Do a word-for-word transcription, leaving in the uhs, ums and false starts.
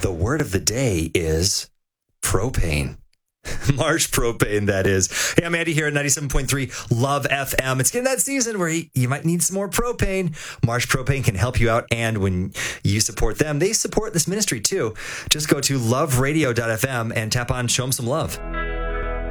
The word of the day is propane. Marsh Propane, that is. Hey, I'm Andy here at ninety-seven point three Love F M. It's getting that season where you, you might need some more propane. Marsh Propane can help you out, and when you support them, they support this ministry too. Just go to love radio dot f m and tap on Show 'em some love.